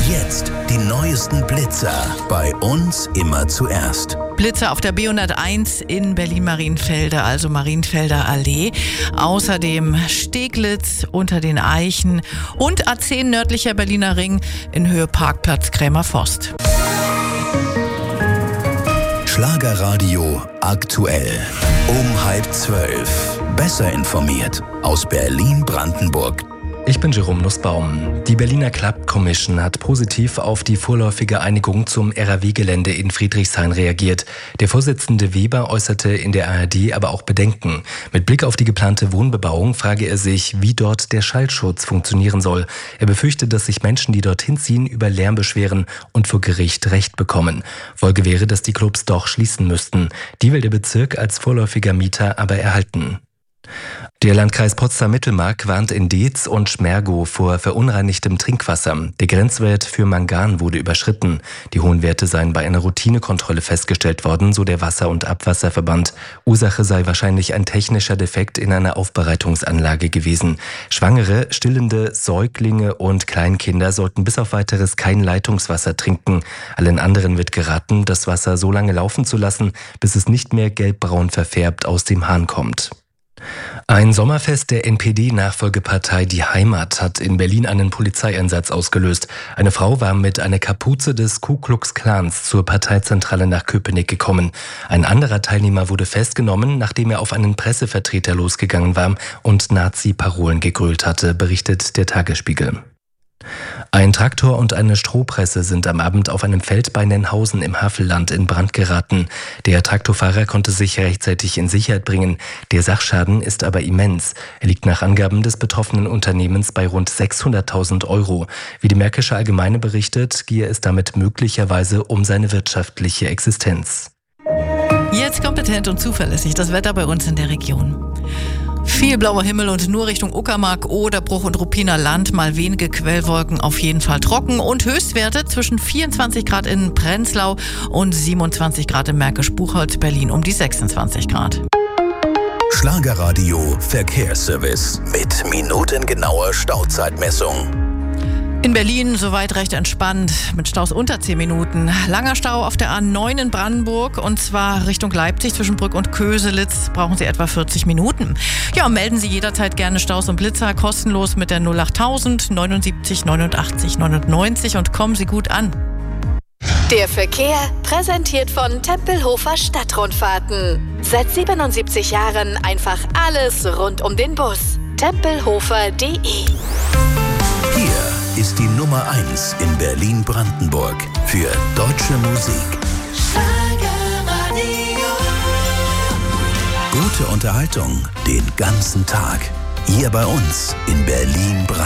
Jetzt die neuesten Blitzer. Bei uns immer zuerst. Blitzer auf der B101 in Berlin-Marienfelde, also Marienfelder Allee. Außerdem Steglitz unter den Eichen und A10 nördlicher Berliner Ring in Höhe Parkplatz Krämerforst. Schlagerradio aktuell. Um 11:30. Besser informiert aus Berlin-Brandenburg. Ich bin Jerome Nussbaum. Die Berliner Club Commission hat positiv auf die vorläufige Einigung zum RAW-Gelände in Friedrichshain reagiert. Der Vorsitzende Weber äußerte in der ARD aber auch Bedenken. Mit Blick auf die geplante Wohnbebauung frage er sich, wie dort der Schallschutz funktionieren soll. Er befürchtet, dass sich Menschen, die dorthin ziehen, über Lärm beschweren und vor Gericht Recht bekommen. Folge wäre, dass die Clubs doch schließen müssten. Die will der Bezirk als vorläufiger Mieter aber erhalten. Der Landkreis Potsdam-Mittelmark warnt in Deetz und Schmergow vor verunreinigtem Trinkwasser. Der Grenzwert für Mangan wurde überschritten. Die hohen Werte seien bei einer Routinekontrolle festgestellt worden, so der Wasser- und Abwasserverband. Ursache sei wahrscheinlich ein technischer Defekt in einer Aufbereitungsanlage gewesen. Schwangere, stillende, Säuglinge und Kleinkinder sollten bis auf Weiteres kein Leitungswasser trinken. Allen anderen wird geraten, das Wasser so lange laufen zu lassen, bis es nicht mehr gelbbraun verfärbt aus dem Hahn kommt. Ein Sommerfest der NPD-Nachfolgepartei Die Heimat hat in Berlin einen Polizeieinsatz ausgelöst. Eine Frau war mit einer Kapuze des Ku Klux Klans zur Parteizentrale nach Köpenick gekommen. Ein anderer Teilnehmer wurde festgenommen, nachdem er auf einen Pressevertreter losgegangen war und Nazi-Parolen gegrölt hatte, berichtet der Tagesspiegel. Ein Traktor und eine Strohpresse sind am Abend auf einem Feld bei Nennhausen im Havelland in Brand geraten. Der Traktorfahrer konnte sich rechtzeitig in Sicherheit bringen. Der Sachschaden ist aber immens. Er liegt nach Angaben des betroffenen Unternehmens bei rund 600.000 €. Wie die Märkische Allgemeine berichtet, gehe es damit möglicherweise um seine wirtschaftliche Existenz. Jetzt kompetent und zuverlässig das Wetter bei uns in der Region. Viel blauer Himmel und nur Richtung Uckermark, Oderbruch und Ruppiner Land mal wenige Quellwolken, auf jeden Fall trocken und Höchstwerte zwischen 24 Grad in Prenzlau und 27 Grad im Märkisch-Buchholz, Berlin um die 26 Grad. Schlagerradio Verkehrsservice mit minutengenauer Stauzeitmessung. In Berlin soweit recht entspannt, mit Staus unter 10 Minuten. Langer Stau auf der A9 in Brandenburg und zwar Richtung Leipzig zwischen Brück und Köselitz brauchen Sie etwa 40 Minuten. Ja, melden Sie jederzeit gerne Staus und Blitzer kostenlos mit der 08000 79 89 99 und kommen Sie gut an. Der Verkehr präsentiert von Tempelhofer Stadtrundfahrten. Seit 77 Jahren einfach alles rund um den Bus. Tempelhofer.de. Hier ist die Nummer 1 in Berlin-Brandenburg für deutsche Musik. Schlagerradio. Gute Unterhaltung den ganzen Tag. Hier bei uns in Berlin-Brandenburg.